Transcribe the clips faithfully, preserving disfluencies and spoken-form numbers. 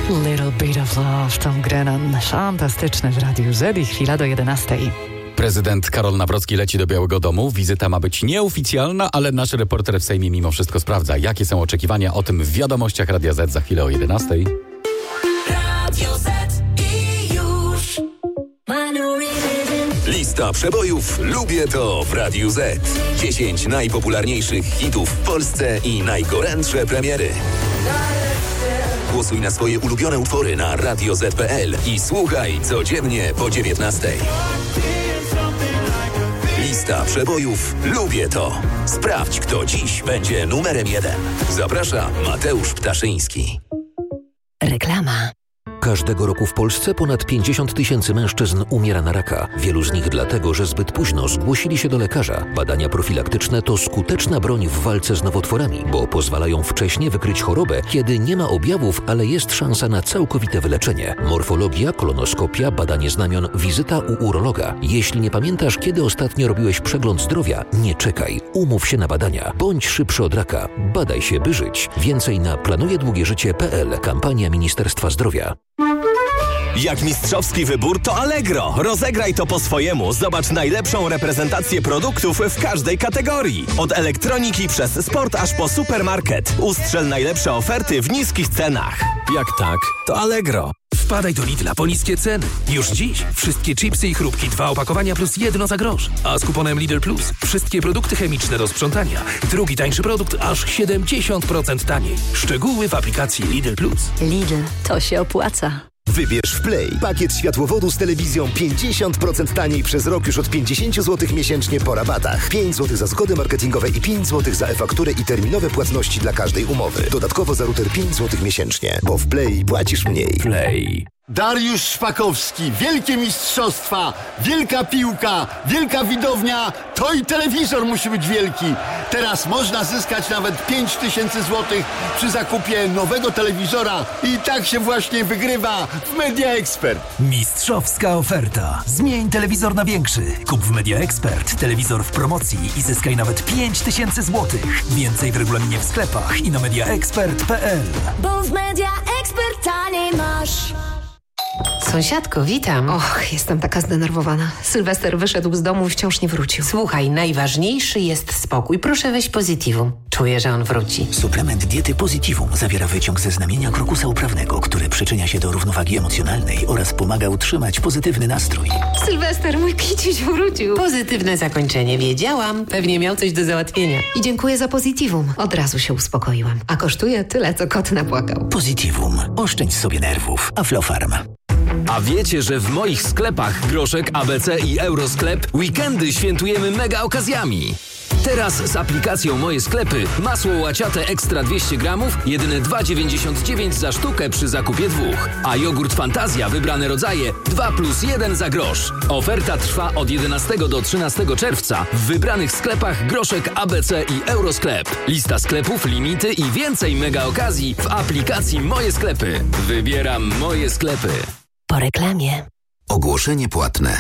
Little Bit of Love, Tom Grennan. Fantastyczny w Radiu Z i chwila do jedenastej. Prezydent Karol Nawrocki leci do Białego Domu. Wizyta ma być nieoficjalna, ale nasz reporter w Sejmie mimo wszystko sprawdza, jakie są oczekiwania. O tym w wiadomościach Radia Z za chwilę o jedenastej. Radio Z i już. Lista przebojów Lubię to w Radiu Z. dziesięć najpopularniejszych hitów w Polsce i najgorętsze premiery. Głosuj na swoje ulubione utwory na radio zet kropka pe el i słuchaj codziennie po dziewiętnastej. Lista przebojów Lubię to. Sprawdź, kto dziś będzie numerem jeden. Zaprasza Mateusz Ptaszyński. Reklama. Każdego roku w Polsce ponad pięćdziesiąt tysięcy mężczyzn umiera na raka. Wielu z nich dlatego, że zbyt późno zgłosili się do lekarza. Badania profilaktyczne to skuteczna broń w walce z nowotworami, bo pozwalają wcześnie wykryć chorobę, kiedy nie ma objawów, ale jest szansa na całkowite wyleczenie. Morfologia, kolonoskopia, badanie znamion, wizyta u urologa. Jeśli nie pamiętasz, kiedy ostatnio robiłeś przegląd zdrowia, nie czekaj. Umów się na badania. Bądź szybszy od raka. Badaj się, by żyć. Więcej na planujedługieżycie kropka pe el. Kampania Ministerstwa Zdrowia. Jak mistrzowski wybór, to Allegro. Rozegraj to po swojemu. Zobacz najlepszą reprezentację produktów w każdej kategorii. Od elektroniki przez sport aż po supermarket. Ustrzel najlepsze oferty w niskich cenach. Jak tak, to Allegro. Wpadaj do Lidla po niskie ceny. Już dziś wszystkie chipsy i chrupki, dwa opakowania plus jedno za grosz. A z kuponem Lidl Plus wszystkie produkty chemiczne do sprzątania. Drugi tańszy produkt aż siedemdziesiąt procent taniej. Szczegóły w aplikacji Lidl Plus. Lidl, to się opłaca. Wybierz w Play pakiet światłowodu z telewizją pięćdziesiąt procent taniej przez rok już od pięćdziesiąt złotych miesięcznie po rabatach. pięć złotych za zgody marketingowe i pięć złotych za e-fakturę i terminowe płatności dla każdej umowy. Dodatkowo za router pięć złotych miesięcznie, bo w Play płacisz mniej. Play. Dariusz Szpakowski, wielkie mistrzostwa, wielka piłka, wielka widownia, to i telewizor musi być wielki. Teraz można zyskać nawet pięć tysięcy złotych przy zakupie nowego telewizora i tak się właśnie wygrywa w Media Expert. Mistrzowska oferta. Zmień telewizor na większy. Kup w Media Expert telewizor w promocji i zyskaj nawet pięć tysięcy złotych. Więcej w regulaminie w sklepach i na media expert kropka pe el. Bo w Media Expert taniej masz. Sąsiadko, witam. Och, jestem taka zdenerwowana. Sylwester wyszedł z domu i wciąż nie wrócił. Słuchaj, najważniejszy jest spokój. Proszę weź Positivum. Czuję, że on wróci. Suplement diety Positivum zawiera wyciąg ze znamienia krokusa uprawnego, który przyczynia się do równowagi emocjonalnej oraz pomaga utrzymać pozytywny nastrój. Sylwester, mój kiciuś wrócił. Pozytywne zakończenie. Wiedziałam. Pewnie miał coś do załatwienia. I dziękuję za Positivum. Od razu się uspokoiłam. A kosztuje tyle, co kot napłakał. Positivum. Oszczędź sobie nerwów. Aflofarm. A wiecie, że w moich sklepach Groszek, A B C i Eurosklep weekendy świętujemy mega okazjami. Teraz z aplikacją Moje Sklepy masło łaciate ekstra dwieście gramów, jedyne dwa dziewięćdziesiąt dziewięć za sztukę przy zakupie dwóch. A jogurt Fantazja wybrane rodzaje dwa plus jeden za grosz. Oferta trwa od jedenastego do trzynastego czerwca w wybranych sklepach Groszek, A B C i Eurosklep. Lista sklepów, limity i więcej mega okazji w aplikacji Moje Sklepy. Wybieram Moje Sklepy. Po reklamie. Ogłoszenie płatne.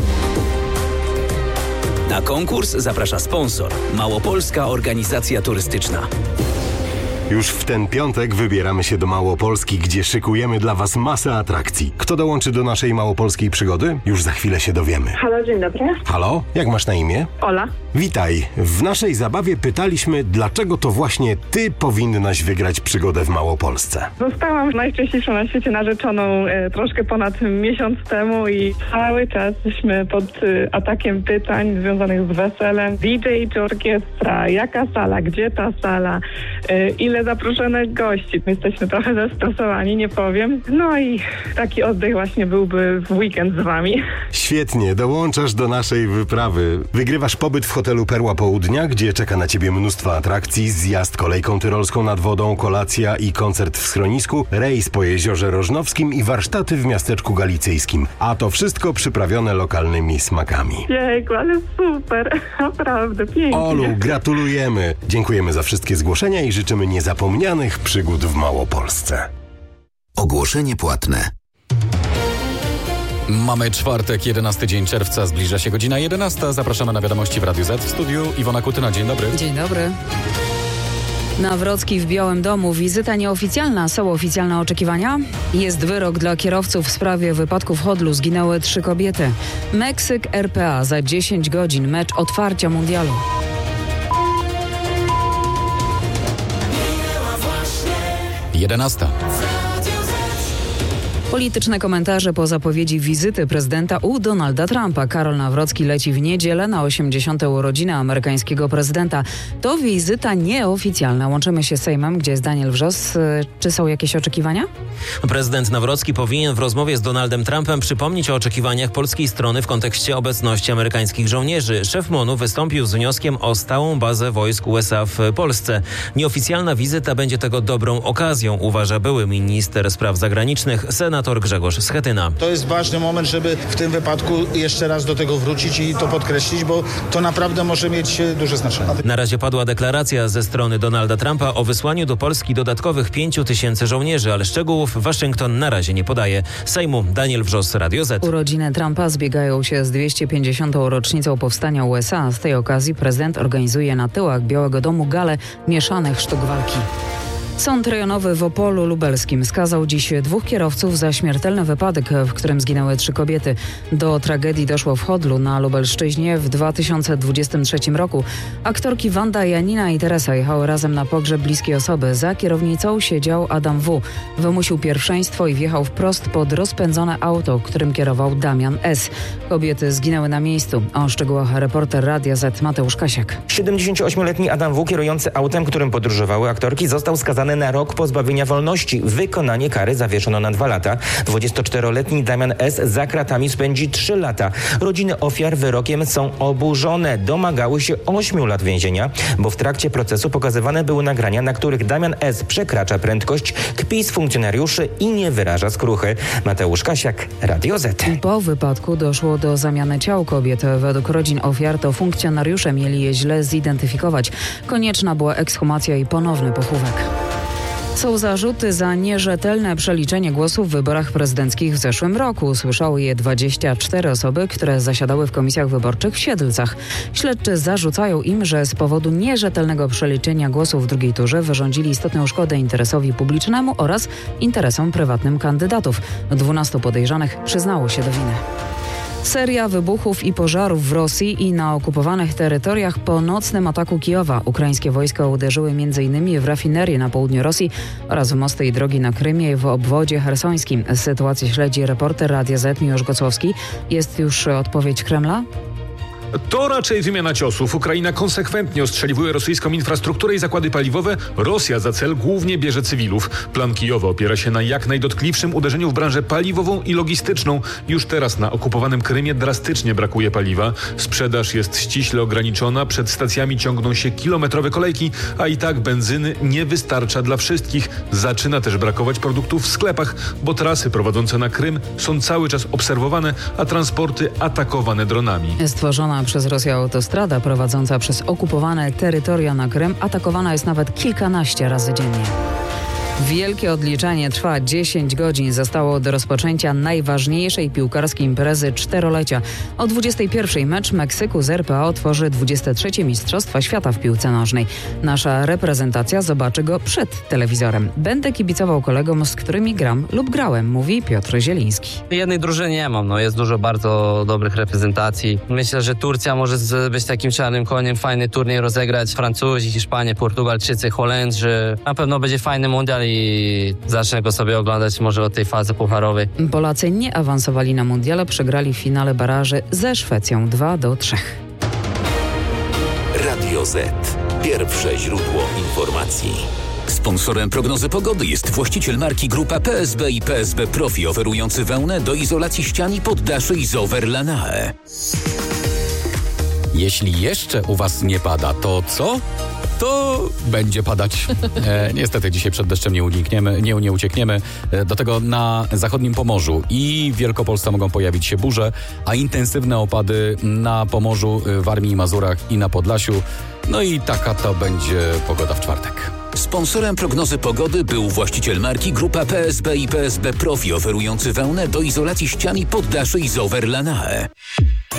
Na konkurs zaprasza sponsor. Małopolska Organizacja Turystyczna. Już w ten piątek wybieramy się do Małopolski, gdzie szykujemy dla Was masę atrakcji. Kto dołączy do naszej małopolskiej przygody? Już za chwilę się dowiemy. Halo, dzień dobry. Halo, jak masz na imię? Ola. Witaj. W naszej zabawie pytaliśmy, dlaczego to właśnie Ty powinnaś wygrać przygodę w Małopolsce. Zostałam najszczęśliwszą na świecie narzeczoną e, troszkę ponad miesiąc temu i cały czas jesteśmy pod e, atakiem pytań związanych z weselem. D J czy orkiestra, jaka sala, gdzie ta sala, e, ile zaproszonych gości. Jesteśmy trochę zestresowani, nie powiem. No i taki oddech właśnie byłby w weekend z Wami. Świetnie, dołączasz do naszej wyprawy. Wygrywasz pobyt w hotelu Perła Południa, gdzie czeka na Ciebie mnóstwo atrakcji, zjazd kolejką tyrolską nad wodą, kolacja i koncert w schronisku, rejs po Jeziorze Rożnowskim i warsztaty w miasteczku galicyjskim. A to wszystko przyprawione lokalnymi smakami. Jejku, ale super, naprawdę pięknie. Olu, gratulujemy. Dziękujemy za wszystkie zgłoszenia i życzymy niezapomnianych przygód w Małopolsce. Ogłoszenie płatne. Mamy czwartek, jedenasty dzień czerwca, zbliża się godzina jedenasta. Zapraszamy na wiadomości w Radiu Z. W studiu Iwona Kutyna. Dzień dobry. Dzień dobry. Nawrocki w Białym Domu. Wizyta nieoficjalna. Są oficjalne oczekiwania? Jest wyrok dla kierowców w sprawie wypadku w Hodlu. Zginęły trzy kobiety. Meksyk R P A za dziesięć godzin. Mecz otwarcia mundialu. jedenasta. Polityczne komentarze po zapowiedzi wizyty prezydenta u Donalda Trumpa. Karol Nawrocki leci w niedzielę na osiemdziesiąte urodziny amerykańskiego prezydenta. To wizyta nieoficjalna. Łączymy się z Sejmem, gdzie jest Daniel Wrzos. Czy są jakieś oczekiwania? Prezydent Nawrocki powinien w rozmowie z Donaldem Trumpem przypomnieć o oczekiwaniach polskiej strony w kontekście obecności amerykańskich żołnierzy. Szef M O N-u wystąpił z wnioskiem o stałą bazę wojsk U S A w Polsce. Nieoficjalna wizyta będzie tego dobrą okazją, uważa były minister spraw zagranicznych, senator Grzegorz Schetyna. To jest ważny moment, żeby w tym wypadku jeszcze raz do tego wrócić i to podkreślić, bo to naprawdę może mieć duże znaczenie. Na razie padła deklaracja ze strony Donalda Trumpa o wysłaniu do Polski dodatkowych pięciu tysięcy żołnierzy, ale szczegółów Waszyngton na razie nie podaje. Sejmu Daniel Wrzos, Radio Z. Urodziny Trumpa zbiegają się z dwieście pięćdziesiątą rocznicą powstania U S A. Z tej okazji prezydent organizuje na tyłach Białego Domu galę mieszanych sztuk walki. Sąd rejonowy w Opolu Lubelskim skazał dziś dwóch kierowców za śmiertelny wypadek, w którym zginęły trzy kobiety. Do tragedii doszło w Hodlu na Lubelszczyźnie w dwa tysiące dwudziestym trzecim roku. Aktorki Wanda, Janina i Teresa jechały razem na pogrzeb bliskiej osoby. Za kierownicą siedział Adam W. Wymusił pierwszeństwo i wjechał wprost pod rozpędzone auto, którym kierował Damian S. Kobiety zginęły na miejscu. O szczegółach reporter Radia Z Mateusz Kasiak. siedemdziesięcioośmioletni Adam W., kierujący autem, którym podróżowały aktorki, został skazany na rok pozbawienia wolności. Wykonanie kary zawieszono na dwa lata. dwudziestoczteroletni Damian S. za kratami spędzi trzy lata. Rodziny ofiar wyrokiem są oburzone. Domagały się ośmiu lat więzienia, bo w trakcie procesu pokazywane były nagrania, na których Damian S. przekracza prędkość, kpi z funkcjonariuszy i nie wyraża skruchy. Mateusz Kasiak, Radio Z. Po wypadku doszło do zamiany ciał kobiet. Według rodzin ofiar to funkcjonariusze mieli je źle zidentyfikować. Konieczna była ekshumacja i ponowny pochówek. Są zarzuty za nierzetelne przeliczenie głosów w wyborach prezydenckich w zeszłym roku. Słyszały je dwadzieścia cztery osoby, które zasiadały w komisjach wyborczych w Siedlcach. Śledczy zarzucają im, że z powodu nierzetelnego przeliczenia głosów w drugiej turze wyrządzili istotną szkodę interesowi publicznemu oraz interesom prywatnym kandydatów. dwunastu podejrzanych przyznało się do winy. Seria wybuchów i pożarów w Rosji i na okupowanych terytoriach po nocnym ataku Kijowa. Ukraińskie wojska uderzyły m.in. w rafinerię na południu Rosji oraz w mosty i drogi na Krymie i w obwodzie chersońskim. Sytuację śledzi reporter Radia Z Miłosz Gocłowski. Jest już odpowiedź Kremla? To raczej wymiana ciosów. Ukraina konsekwentnie ostrzeliwuje rosyjską infrastrukturę i zakłady paliwowe. Rosja za cel głównie bierze cywilów. Plan Kijowa opiera się na jak najdotkliwszym uderzeniu w branżę paliwową i logistyczną. Już teraz na okupowanym Krymie drastycznie brakuje paliwa. Sprzedaż jest ściśle ograniczona. Przed stacjami ciągną się kilometrowe kolejki, a i tak benzyny nie wystarcza dla wszystkich. Zaczyna też brakować produktów w sklepach, bo trasy prowadzące na Krym są cały czas obserwowane, a transporty atakowane dronami. Stworzona przez Rosję autostrada prowadząca przez okupowane terytoria na Krym atakowana jest nawet kilkanaście razy dziennie. Wielkie odliczanie trwa dziesięć godzin. Zostało do rozpoczęcia najważniejszej piłkarskiej imprezy czterolecia. O dwudziestej pierwszej mecz Meksyku z R P A otworzy dwudzieste trzecie Mistrzostwa Świata w piłce nożnej. Nasza reprezentacja zobaczy go przed telewizorem. Będę kibicował kolegom, z którymi gram lub grałem, mówi Piotr Zieliński. Jednej drużyny nie mam, no jest dużo bardzo dobrych reprezentacji. Myślę, że Turcja może być takim czarnym koniem, fajny turniej rozegrać. Francuzi, Hiszpanie, Portugalczycy, Holendrzy. Na pewno będzie fajny mundial i zacznę go sobie oglądać może od tej fazy pucharowej. Polacy nie awansowali na mundiale, przegrali w finale baraży ze Szwecją dwa do trzech. Radio Z. Pierwsze źródło informacji. Sponsorem prognozy pogody jest właściciel marki Grupa P S B i P S B Profi, oferujący wełnę do izolacji ścian i poddaszy Isover Lanae. Jeśli jeszcze u was nie pada, to co? To będzie padać. E, niestety dzisiaj przed deszczem nie unikniemy, nie, nie uciekniemy. E, do tego na zachodnim Pomorzu i w Wielkopolsce mogą pojawić się burze, a intensywne opady na Pomorzu, w Warmii i Mazurach i na Podlasiu. No i taka to będzie pogoda w czwartek. Sponsorem prognozy pogody był właściciel marki Grupa P S B i P S B Profi, oferujący wełnę do izolacji ścian i poddaszy Isover Lanae.